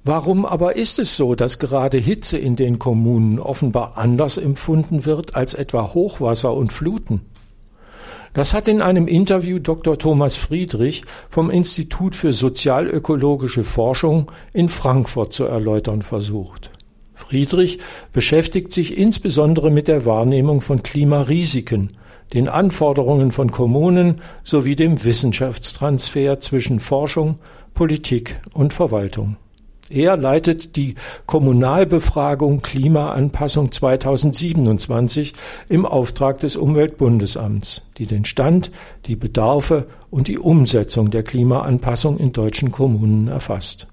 Warum aber ist es so, dass gerade Hitze in den Kommunen offenbar anders empfunden wird als etwa Hochwasser und Fluten? Das hat in einem Interview Dr. Thomas Friedrich vom Institut für sozialökologische Forschung in Frankfurt zu erläutern versucht. Friedrich beschäftigt sich insbesondere mit der Wahrnehmung von Klimarisiken, den Anforderungen von Kommunen sowie dem Wissenschaftstransfer zwischen Forschung, Politik und Verwaltung. Er leitet die Kommunalbefragung Klimaanpassung 2027 im Auftrag des Umweltbundesamts, die den Stand, die Bedarfe und die Umsetzung der Klimaanpassung in deutschen Kommunen erfasst.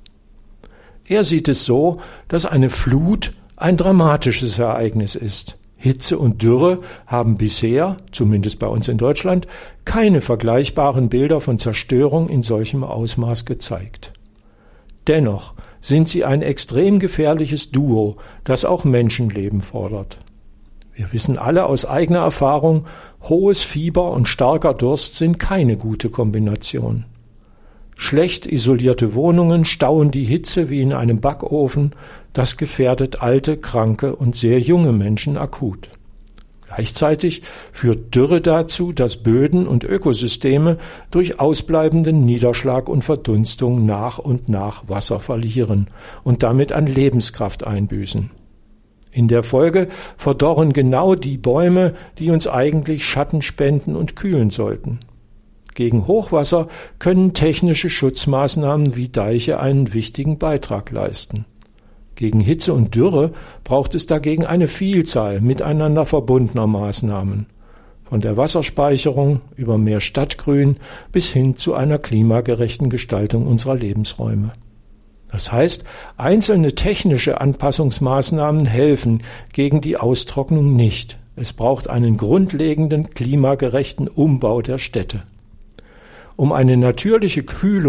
Er sieht es so, dass eine Flut ein dramatisches Ereignis ist. Hitze und Dürre haben bisher, zumindest bei uns in Deutschland, keine vergleichbaren Bilder von Zerstörung in solchem Ausmaß gezeigt. Dennoch sind sie ein extrem gefährliches Duo, das auch Menschenleben fordert. Wir wissen alle aus eigener Erfahrung, hohes Fieber und starker Durst sind keine gute Kombination. Schlecht isolierte Wohnungen stauen die Hitze wie in einem Backofen, das gefährdet alte, kranke und sehr junge Menschen akut. Gleichzeitig führt Dürre dazu, dass Böden und Ökosysteme durch ausbleibenden Niederschlag und Verdunstung nach und nach Wasser verlieren und damit an Lebenskraft einbüßen. In der Folge verdorren genau die Bäume, die uns eigentlich Schatten spenden und kühlen sollten. Gegen Hochwasser können technische Schutzmaßnahmen wie Deiche einen wichtigen Beitrag leisten. Gegen Hitze und Dürre braucht es dagegen eine Vielzahl miteinander verbundener Maßnahmen, von der Wasserspeicherung über mehr Stadtgrün bis hin zu einer klimagerechten Gestaltung unserer Lebensräume. Das heißt, einzelne technische Anpassungsmaßnahmen helfen gegen die Austrocknung nicht. Es braucht einen grundlegenden klimagerechten Umbau der Städte. Um eine natürliche Kühlung